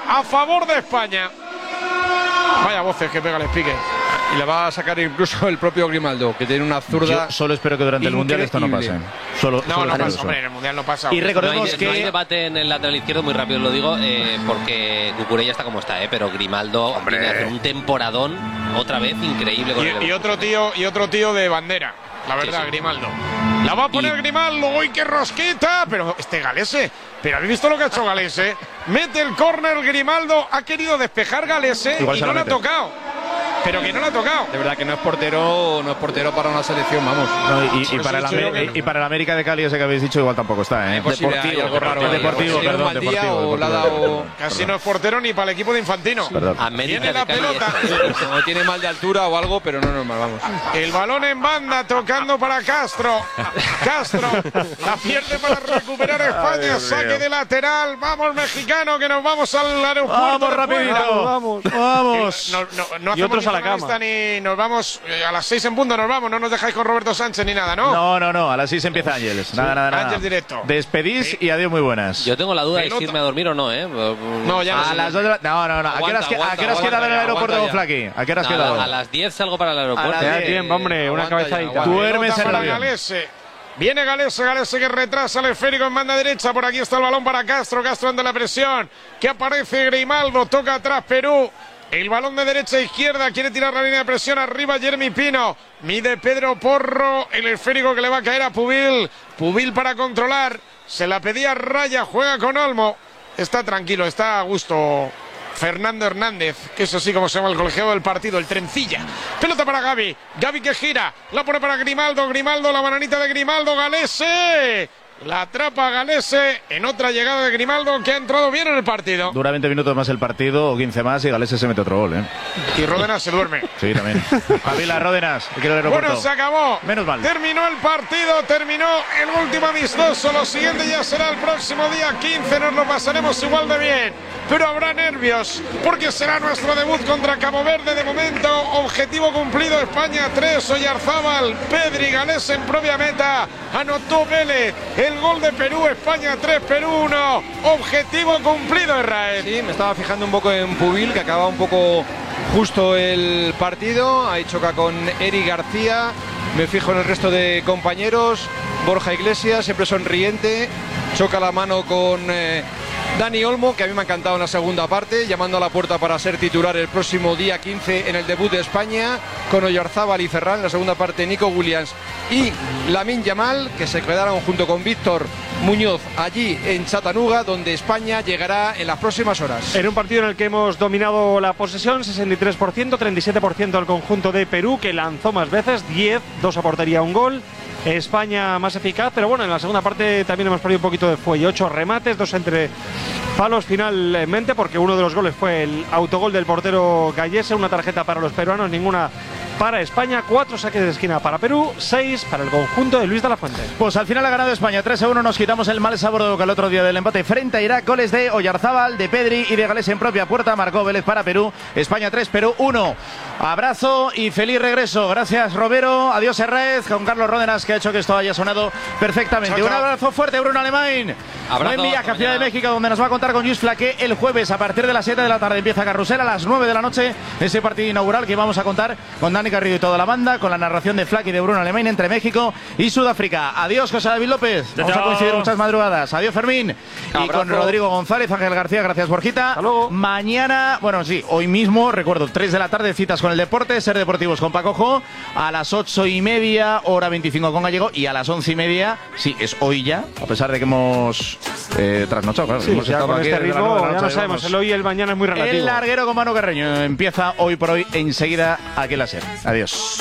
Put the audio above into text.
a favor de España. Vaya voces que pega el Spique. Y la va a sacar incluso el propio Grimaldo, que tiene una zurda. Yo solo espero que durante el Mundial esto no pase. Solo No pasa, eso. hombre, en el Mundial no pasa. Y recordemos no hay debate en el lateral izquierdo, muy rápido lo digo, porque Cucurella está como está, pero Grimaldo viene a hacer un temporadón otra vez increíble con y otro tío de bandera, la verdad, sí. Grimaldo. La va a poner Grimaldo, ¡uy, qué rosquita! Pero este Galese, pero ¿habéis visto lo que ha hecho Galese? Mete el córner Grimaldo, ha querido despejar Galese y no le ha tocado. Pero que no le ha tocado. De verdad que no es portero para una selección, vamos. No, y para el América de Cali, ese que habéis dicho, igual tampoco está, ¿eh? Deportivo. Casi no es portero ni para el equipo de Infantino. Tiene la pelota. No tiene mal de altura o algo, pero no es normal, vamos. El balón en banda, tocando para Castro. Castro la pierde para recuperar España. Saque de lateral. Vamos, mexicano, que nos vamos al aeropuerto. Vamos, rapidito. Vamos. No hacemos la cama. Ni nos vamos a las 6 en punto, nos vamos. No nos dejáis con Roberto Sánchez ni nada, ¿no? No. A las 6 empieza Ángeles. Nada. Ángeles directo. Despedís y adiós, muy buenas. Yo tengo la duda de si irme a dormir o no, ¿eh? No, ya no. A las 2 de la... No. ¿A qué hora has quedado en el aeropuerto, Flaqui? ¿A qué hora has quedado? A las 10 salgo para el aeropuerto. Ya tiempo, hombre, una cabezadita. Duermes en el avión. Viene Galese que retrasa el esférico en banda derecha. Por aquí está el balón para Castro. Castro ante la presión. Que aparece Grimaldo. Toca atrás Perú. El balón de derecha a izquierda. Quiere tirar la línea de presión. Arriba Jeremy Pino. Mide Pedro Porro. El esférico que le va a caer a Pubil. Pubil para controlar. Se la pedía Raya. Juega con Olmo. Está tranquilo. Está a gusto Fernando Hernández, que eso sí como se llama el colegiado del partido, el trencilla. Pelota para Gavi. Gavi que gira. La pone para Grimaldo. Grimaldo, la bananita de Grimaldo. Galese. La atrapa Galese en otra llegada de Grimaldo que ha entrado bien en el partido. Dura 20 minutos más el partido o 15 más y Galese se mete otro gol, ¿eh? Y Ródenas se duerme. Sí, también. Pavila, Ródenas. Bueno, se acabó. Menos mal. Terminó el partido, terminó el último amistoso. Lo siguiente ya será el próximo día 15. Nos lo pasaremos igual de bien. Pero habrá nervios porque será nuestro debut contra Cabo Verde. De momento, objetivo cumplido. España 3, Oyarzábal, Pedri, Galese en propia meta. Anotó Vélez. El gol de Perú, España 3, Perú 1. Objetivo cumplido, Israel. Sí, me estaba fijando un poco en Pubil, que acaba un poco justo el partido. Ahí choca con Eric García. Me fijo en el resto de compañeros. Borja Iglesias, siempre sonriente. Choca la mano con Dani Olmo, que a mí me ha encantado en la segunda parte, llamando a la puerta para ser titular el próximo día 15 en el debut de España, con Oyarzábal y Ferran. En la segunda parte, Nico Williams y Lamine Yamal, que se quedaron junto con Víctor Muñoz allí en Chattanooga, donde España llegará en las próximas horas. En un partido en el que hemos dominado la posesión, 63%, 37% el conjunto de Perú, que lanzó más veces, 10, 2 a portería, 1 gol. España más eficaz, pero bueno, en la segunda parte también hemos perdido un poquito de fuelle. 8 remates, 2 entre palos finalmente, porque uno de los goles fue el autogol del portero Gallese. Una tarjeta para los peruanos, ninguna para España. 4 saques de esquina para Perú, 6 para el conjunto de Luis de la Fuente. Pues al final ha ganado España 3-1. Nos quitamos el mal sabor de boca el otro día del empate frente a Irak. Goles de Oyarzábal, de Pedri y de Galese en propia puerta. Marcó Vélez para Perú. España 3, Perú 1. Abrazo y feliz regreso. Gracias, Robero. Adiós, Herrez, con Carlos Ródenas, que ha hecho que esto haya sonado perfectamente. Chao, chao. Un abrazo fuerte, Bruno Alemán. Buen viaje a Ciudad de México, donde nos va a contar con Luis Flaque el jueves a partir de las 7 de la tarde. Empieza Carrusel a las 9 de la noche. Ese partido inaugural que vamos a contar con Dani Garrido y toda la banda, con la narración de Flaque y de Bruno Alemán entre México y Sudáfrica. Adiós, José David López. Vamos a coincidir muchas madrugadas. Adiós, Fermín. Y con Rodrigo González, Ángel García. Gracias, Borjita. Mañana, bueno, sí, hoy mismo, recuerdo, 3 de la tarde, citas con el deporte, Ser Deportivos con Paco Jo. A las 8:30, hora 25 con Gallego. Y a las 11:30, sí, es hoy ya, a pesar de que hemos trasnochado. Claro, sí, hemos ya estado con aquí este ritmo, ya no noche, sabemos, el hoy y el mañana es muy relativo. El larguero con Manu Carreño empieza hoy por hoy enseguida aquí en la SER. Adiós.